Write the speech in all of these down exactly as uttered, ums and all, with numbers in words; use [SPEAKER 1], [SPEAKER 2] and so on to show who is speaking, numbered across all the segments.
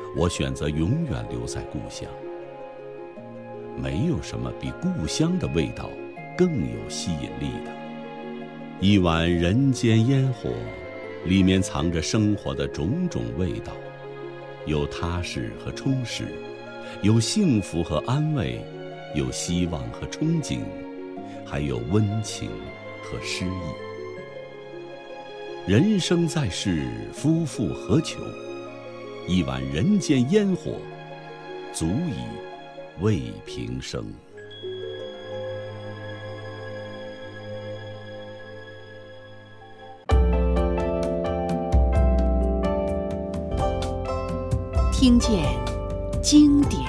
[SPEAKER 1] 我选择永远留在故乡。没有什么比故乡的味道更有吸引力的。一碗人间烟火，里面藏着生活的种种味道，有踏实和充实，有幸福和安慰，有希望和憧憬，还有温情和诗意。人生在世，夫复何求？一碗人间烟火，足以慰平生。
[SPEAKER 2] 听见经典。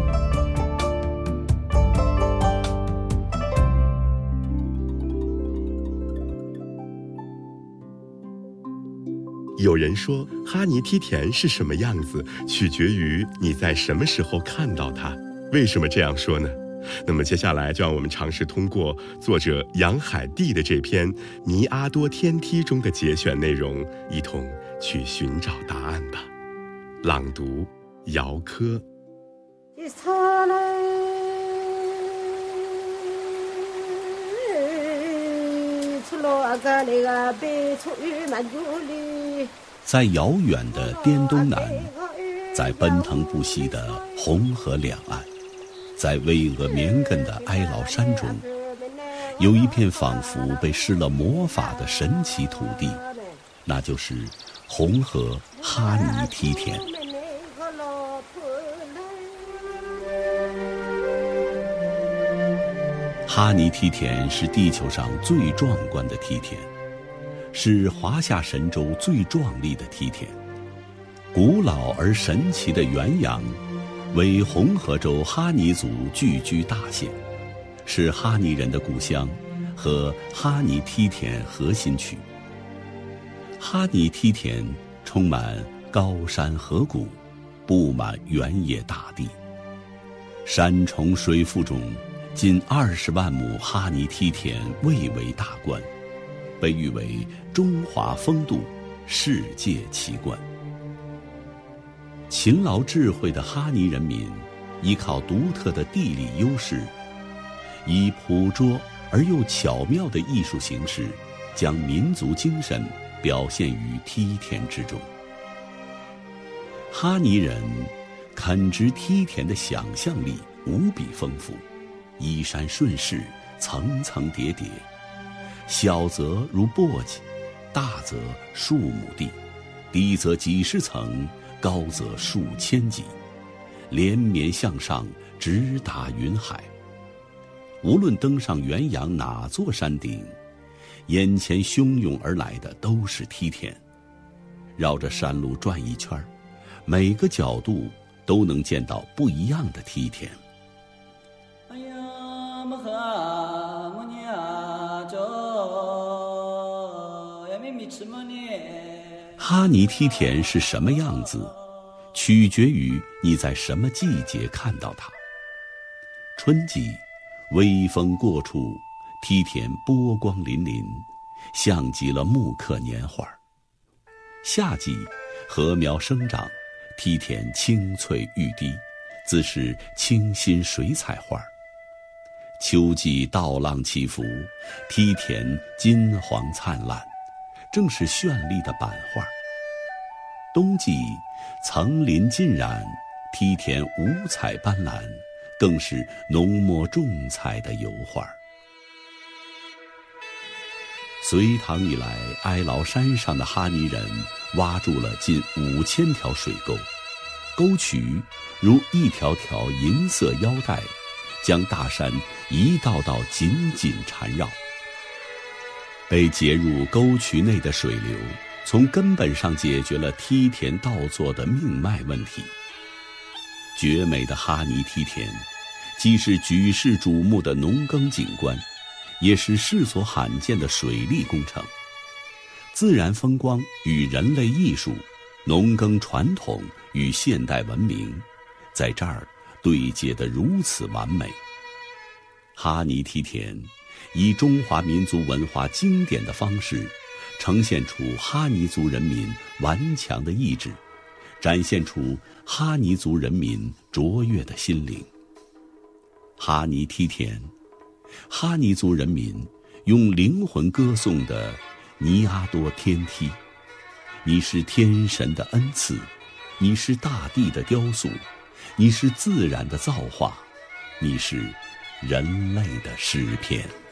[SPEAKER 3] 有人说，哈尼梯田是什么样子，取决于你在什么时候看到它。为什么这样说呢？那么接下来就让我们尝试通过作者杨海地的这篇《尼阿多天梯》中的节选内容，一同去寻找答案吧。朗读：姚科。
[SPEAKER 1] 在遥远的滇东南，在奔腾不息的红河两岸，在巍峨绵亘的哀牢山中，有一片仿佛被施了魔法的神奇土地，那就是红河哈尼梯田。哈尼梯田是地球上最壮观的梯田，是华夏神州最壮丽的梯田。古老而神奇的元阳，为红河州哈尼族聚居大县，是哈尼人的故乡和哈尼梯田核心区。哈尼梯田充满高山河谷，布满原野大地，山重水复中，近二十万亩哈尼梯田蔚为大观，被誉为中华风度、世界奇观。勤劳智慧的哈尼人民，依靠独特的地理优势，以朴拙而又巧妙的艺术形式，将民族精神表现于梯田之中。哈尼人垦殖梯田的想象力无比丰富，依山顺势，层层叠叠，小则如簸箕，大则数亩地，低则几十层，高则数千级，连绵向上，直达云海。无论登上元阳哪座山顶，眼前汹涌而来的都是梯田。绕着山路转一圈，每个角度都能见到不一样的梯田。哈尼梯田是什么样子，取决于你在什么季节看到它。春季，微风过处，梯田波光粼粼，像极了木刻年画。夏季，禾苗生长，梯田青翠欲滴，自是清新水彩画。秋季稻浪起伏，梯田金黄灿烂，正是绚丽的版画。冬季层林尽染，梯田五彩斑斓，更是浓墨重彩的油画。隋唐以来，哀牢山上的哈尼人挖筑了近五千条水沟，沟渠如一条条银色腰带，将大山一道道紧紧缠绕。被截入沟渠内的水流，从根本上解决了梯田倒作的命脉问题。绝美的哈尼梯田，既是举世瞩目的农耕景观，也是世所罕见的水利工程。自然风光与人类艺术，农耕传统与现代文明，在这儿对接得如此完美。哈尼梯田以中华民族文化经典的方式，呈现出哈尼族人民顽强的意志， 展现出哈尼族人民卓越的心灵。哈尼梯田，哈尼族人民用灵魂歌颂的尼阿多天梯。你是天神的恩赐，你是大地的雕塑，你是自然的造化，你是人类的诗篇。